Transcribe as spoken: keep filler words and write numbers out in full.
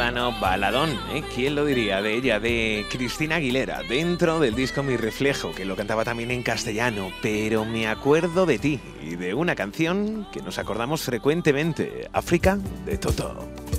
castellano, baladón, ¿eh? ¿Quién lo diría? De ella, de Cristina Aguilera, dentro del disco Mi Reflejo, que lo cantaba también en castellano, pero me acuerdo de ti y de una canción que nos acordamos frecuentemente, África de Toto.